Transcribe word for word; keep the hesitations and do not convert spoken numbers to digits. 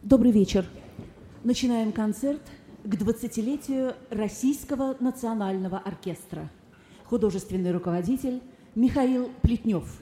Добрый вечер. Начинаем концерт к двадцатилетию Российского национального оркестра. Художественный руководитель Михаил Плетнев.